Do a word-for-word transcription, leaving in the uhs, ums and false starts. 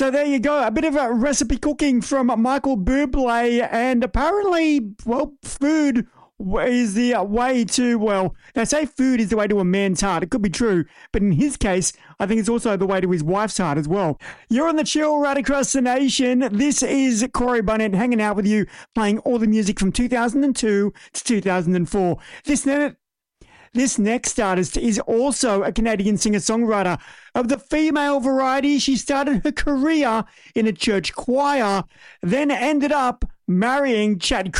So there you go. A bit of a recipe cooking from Michael Bublé. And apparently, well, food is the way to, well, they say food is the way to a man's heart. It could be true, but in his case, I think it's also the way to his wife's heart as well. You're on the chill right across the nation. This is Corey Barnett hanging out with you, playing all the music from two thousand two to two thousand four. This This next artist is also a Canadian singer-songwriter of the female variety. She started her career in a church choir, then ended up marrying Chad